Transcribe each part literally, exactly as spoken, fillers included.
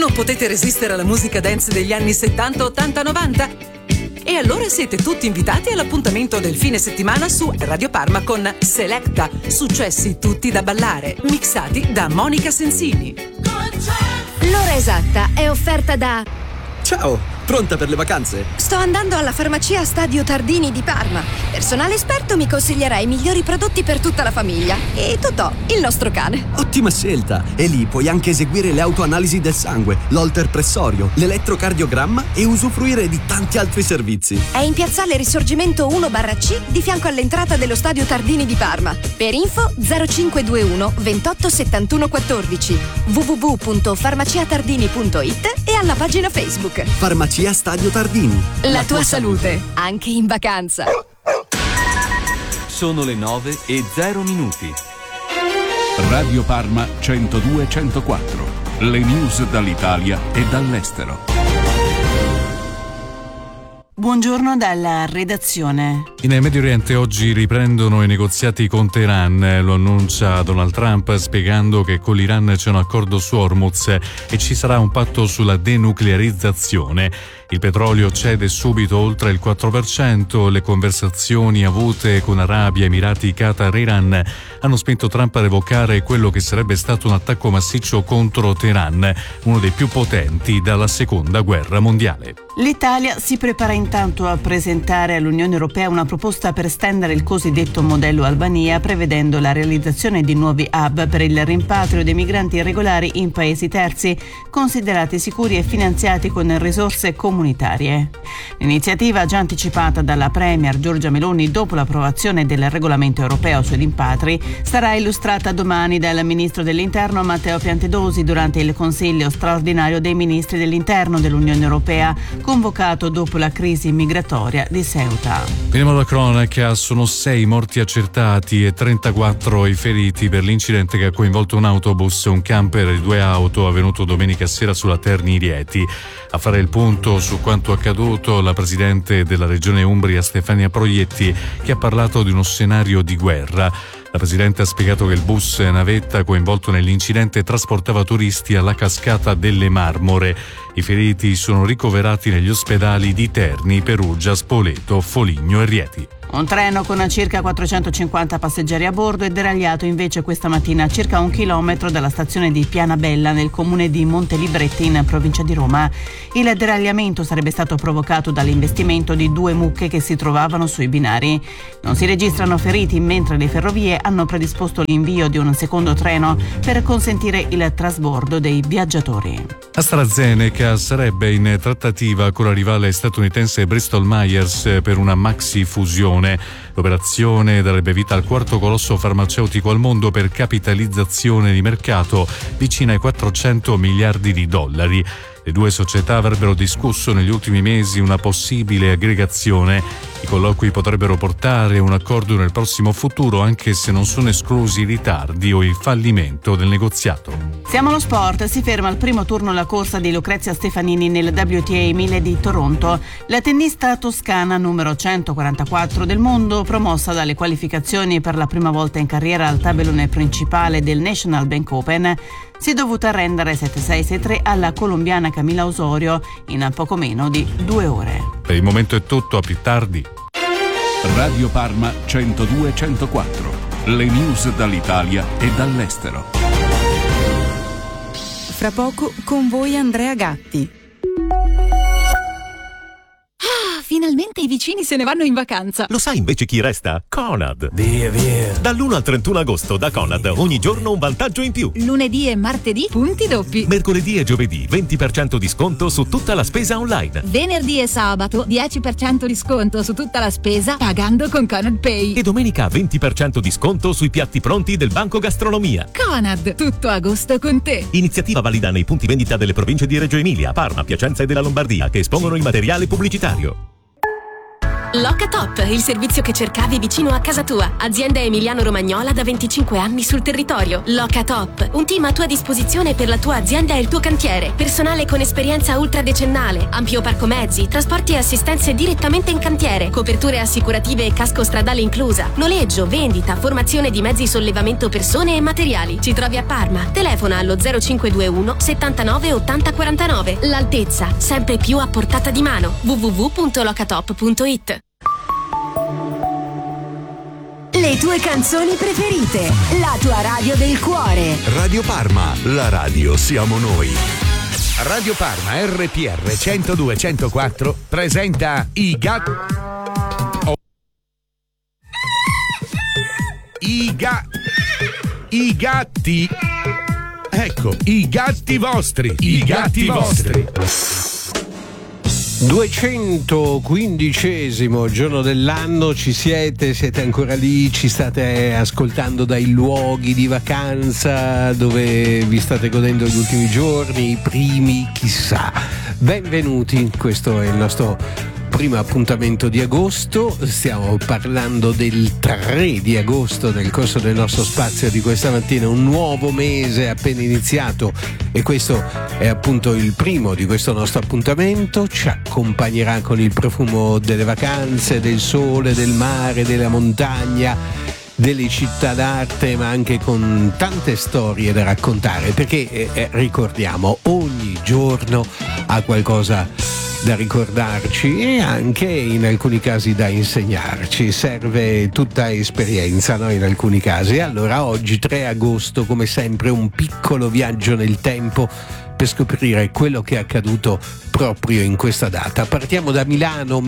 Non potete resistere alla musica dance degli anni settanta, ottanta, novanta? E allora siete tutti invitati all'appuntamento del fine settimana su Radio Parma con Selecta, successi tutti da ballare, mixati da Monica Sensini. L'ora esatta è offerta da... Ciao, pronta per le vacanze? Sto andando alla farmacia Stadio Tardini di Parma. Personale esperto mi consiglierà i migliori prodotti per tutta la famiglia. E Totò, il nostro cane. Ottima scelta! E lì puoi anche eseguire le autoanalisi del sangue, l'holter pressorio, l'elettrocardiogramma e usufruire di tanti altri servizi. È in piazzale Risorgimento uno barra C di fianco all'entrata dello Stadio Tardini di Parma. Per info zero cinque due uno ventotto settantuno quattordici, w w w punto farmaciatardini punto it e alla pagina Facebook. Farmacia Stadio Tardini. La, La tua, tua salute, salute, anche in vacanza. Sono le nove e zero minuti. Radio Parma centodue centoquattro. Le news dall'Italia e dall'estero. Buongiorno dalla redazione. In Medio Oriente oggi riprendono i negoziati con Teheran, lo annuncia Donald Trump spiegando che con l'Iran c'è un accordo su Hormuz e ci sarà un patto sulla denuclearizzazione. Il petrolio cede subito oltre il quattro per cento, le conversazioni avute con Arabia, Emirati, Qatar e Iran hanno spinto Trump a revocare quello che sarebbe stato un attacco massiccio contro Teheran, uno dei più potenti dalla seconda guerra mondiale. L'Italia si prepara intanto a presentare all'Unione Europea una proposta per estendere il cosiddetto modello Albania, prevedendo la realizzazione di nuovi hub per il rimpatrio dei migranti irregolari in paesi terzi, considerati sicuri e finanziati con risorse comunitarie. L'iniziativa, già anticipata dalla Premier Giorgia Meloni dopo l'approvazione del regolamento europeo sui rimpatri, sarà illustrata domani dal ministro dell'Interno Matteo Piantedosi durante il Consiglio straordinario dei ministri dell'Interno dell'Unione Europea, convocato dopo la crisi migratoria di Ceuta. Veniamo alla cronaca, sono sei morti accertati e trentaquattro i feriti per l'incidente che ha coinvolto un autobus, un camper e due auto avvenuto domenica sera sulla Terni Rieti. A fare il punto su quanto accaduto la presidente della regione Umbria Stefania Proietti, che ha parlato di uno scenario di guerra. La Presidente ha spiegato che il bus navetta coinvolto nell'incidente trasportava turisti alla Cascata delle Marmore. I feriti sono ricoverati negli ospedali di Terni, Perugia, Spoleto, Foligno e Rieti. Un treno con circa quattrocentocinquanta passeggeri a bordo è deragliato invece questa mattina a circa un chilometro dalla stazione di Pianabella nel comune di Montelibretti in provincia di Roma. Il deragliamento sarebbe stato provocato dall'investimento di due mucche che si trovavano sui binari. Non si registrano feriti, mentre le ferrovie hanno predisposto l'invio di un secondo treno per consentire il trasbordo dei viaggiatori. AstraZeneca sarebbe in trattativa con la rivale statunitense Bristol Myers per una maxi fusione. L'operazione darebbe vita al quarto colosso farmaceutico al mondo per capitalizzazione di mercato vicina ai quattrocento miliardi di dollari. Le due società avrebbero discusso negli ultimi mesi una possibile aggregazione. I colloqui potrebbero portare a un accordo nel prossimo futuro, anche se non sono esclusi i ritardi o il fallimento del negoziato. Siamo allo sport. Si ferma al primo turno la corsa di Lucrezia Stefanini nel W T A mille di Toronto. La tennista toscana numero centoquarantaquattro del mondo, promossa dalle qualificazioni per la prima volta in carriera al tabellone principale del National Bank Open, si è dovuta arrendere sette sei sei tre alla colombiana Camila Osorio in poco meno di due ore. Per il momento è tutto, a più tardi. Radio Parma centodue centoquattro. Le news dall'Italia e dall'estero. Fra poco con voi Andrea Gatti. Finalmente i vicini se ne vanno in vacanza. Lo sai invece chi resta? Conad. Via, via. Dall'uno al trentuno agosto da Conad ogni giorno un vantaggio in più. Lunedì e martedì punti doppi. Mercoledì e giovedì venti per cento di sconto su tutta la spesa online. Venerdì e sabato dieci per cento di sconto su tutta la spesa pagando con Conad Pay. E domenica venti per cento di sconto sui piatti pronti del Banco Gastronomia. Conad, tutto agosto con te. Iniziativa valida nei punti vendita delle province di Reggio Emilia, Parma, Piacenza e della Lombardia che espongono il materiale pubblicitario. Locatop, il servizio che cercavi vicino a casa tua. Azienda emiliano-romagnola da venticinque anni sul territorio. Locatop, un team a tua disposizione per la tua azienda e il tuo cantiere. Personale con esperienza ultradecennale, ampio parco mezzi, trasporti e assistenze direttamente in cantiere, coperture assicurative e casco stradale inclusa, noleggio, vendita, formazione di mezzi sollevamento persone e materiali. Ci trovi a Parma. Telefona allo zero cinque due uno settantanove ottanta quarantanove. L'altezza, sempre più a portata di mano. w w w punto locatop punto it. Le tue canzoni preferite, la tua radio del cuore. Radio Parma, la radio siamo noi. Radio Parma R P R centodue centoquattro presenta i gatti. Oh. I ga... I gatti. Ecco, i gatti vostri. I, I gatti, gatti vostri. duecentoquindicesimo giorno dell'anno, ci siete, siete ancora lì, ci state ascoltando dai luoghi di vacanza dove vi state godendo gli ultimi giorni, i primi, chissà. Benvenuti, questo è il nostro primo appuntamento di agosto, stiamo parlando del tre di agosto nel corso del nostro spazio di questa mattina, un nuovo mese appena iniziato e questo è appunto il primo di questo nostro appuntamento, ci accompagnerà con il profumo delle vacanze, del sole, del mare, della montagna, delle città d'arte, ma anche con tante storie da raccontare, perché eh, ricordiamo, ogni giorno ha qualcosa da ricordarci e anche in alcuni casi da insegnarci, serve tutta esperienza, no? In alcuni casi. E allora oggi tre agosto, come sempre, un piccolo viaggio nel tempo per scoprire quello che è accaduto proprio in questa data. Partiamo da Milano,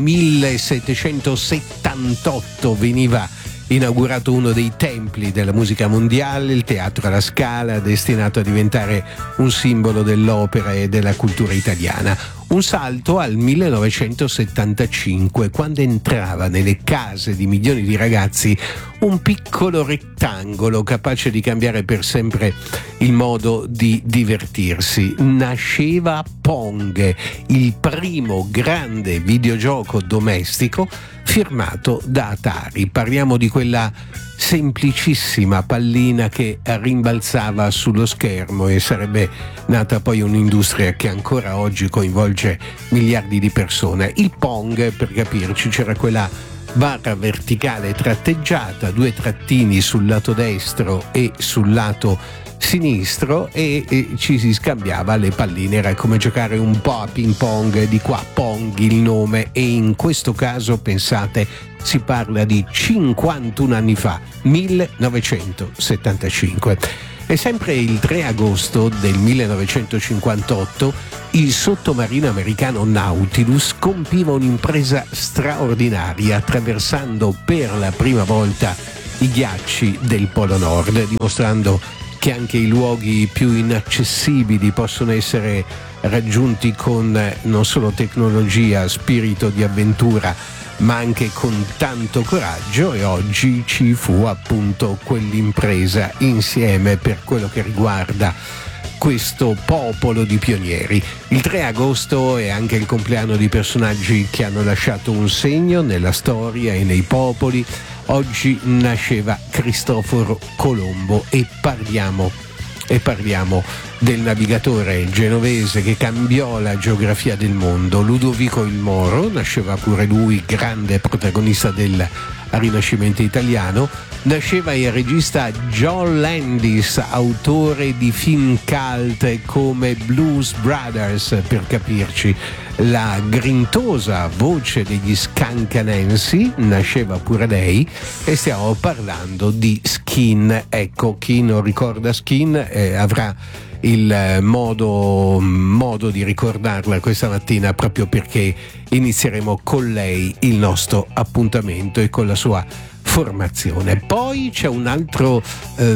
millesettecentosettantotto veniva inaugurato uno dei templi della musica mondiale, il Teatro alla Scala, destinato a diventare un simbolo dell'opera e della cultura italiana. Un salto al millenovecentosettantacinque, quando entrava nelle case di milioni di ragazzi un piccolo rettangolo capace di cambiare per sempre il modo di divertirsi. Nasceva Pong, il primo grande videogioco domestico firmato da Atari. Parliamo di quella semplicissima pallina che rimbalzava sullo schermo e sarebbe nata poi un'industria che ancora oggi coinvolge miliardi di persone. Il Pong, per capirci, c'era quella barra verticale tratteggiata, due trattini sul lato destro e sul lato sinistro e, e ci si scambiava le palline, era come giocare un po' a ping pong, di qua Pong il nome, e in questo caso pensate si parla di cinquantuno anni fa, millenovecentosettantacinque. E sempre il tre agosto del millenovecentocinquantotto il sottomarino americano Nautilus compiva un'impresa straordinaria attraversando per la prima volta i ghiacci del Polo Nord, dimostrando che anche i luoghi più inaccessibili possono essere raggiunti con non solo tecnologia, spirito di avventura, ma anche con tanto coraggio, e oggi ci fu appunto quell'impresa insieme per quello che riguarda questo popolo di pionieri. Il tre agosto è anche il compleanno di personaggi che hanno lasciato un segno nella storia e nei popoli. Oggi nasceva Cristoforo Colombo e parliamo e parliamo del navigatore genovese che cambiò la geografia del mondo. Ludovico il Moro, nasceva pure lui grande protagonista del Rinascimento italiano. Nasceva il regista John Landis, autore di film cult come Blues Brothers, per capirci. La grintosa voce degli Scancanensi, nasceva pure lei, e stiamo parlando di Skin. Ecco, chi non ricorda Skin eh, avrà il modo, modo di ricordarla questa mattina, proprio perché inizieremo con lei il nostro appuntamento e con la sua formazione. Poi c'è un altro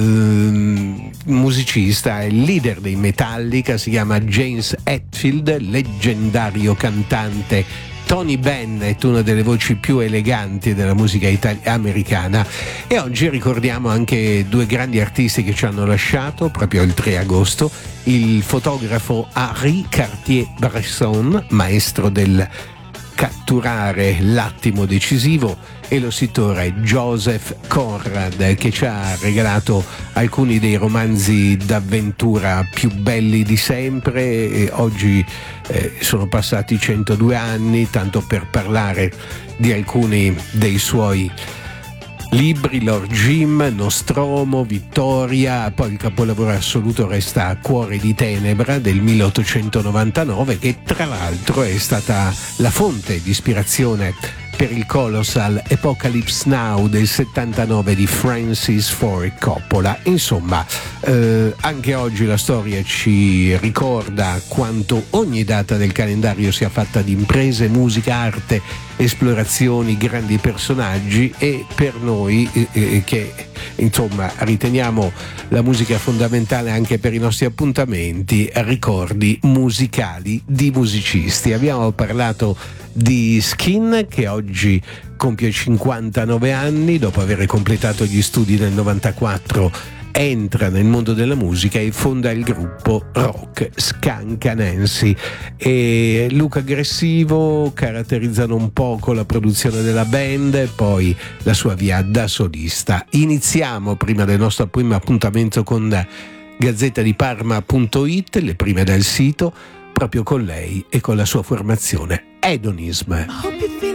eh, musicista, il leader dei Metallica, si chiama James Hetfield, leggendario cantante. Tony Bennett, una delle voci più eleganti della musica itali- americana, e oggi ricordiamo anche due grandi artisti che ci hanno lasciato proprio il tre agosto: il fotografo Henri Cartier-Bresson, maestro del catturare l'attimo decisivo è lo scrittore Joseph Conrad, che ci ha regalato alcuni dei romanzi d'avventura più belli di sempre, e oggi eh, sono passati centodue anni, tanto per parlare di alcuni dei suoi libri: Lord Jim, Nostromo, Vittoria. Poi il capolavoro assoluto resta Cuore di tenebra del milleottocentonovantanove, che tra l'altro è stata la fonte di ispirazione per il colossal Apocalypse Now del settantanove di Francis Ford Coppola. Insomma, eh, anche oggi la storia ci ricorda quanto ogni data del calendario sia fatta di imprese, musica, arte, esplorazioni, grandi personaggi, e per noi eh, eh, che insomma riteniamo la musica fondamentale anche per i nostri appuntamenti, ricordi musicali di musicisti. Abbiamo parlato di Skin, che oggi compie cinquantanove anni, dopo aver completato gli studi nel novantaquattro entra nel mondo della musica e fonda il gruppo rock Skunk Anansi, e Luca Aggressivo caratterizzano un poco la produzione della band e poi la sua via da solista. Iniziamo, prima del nostro primo appuntamento con gazzetta di parma punto it, le prime del sito, proprio con lei e con la sua formazione Hedonism.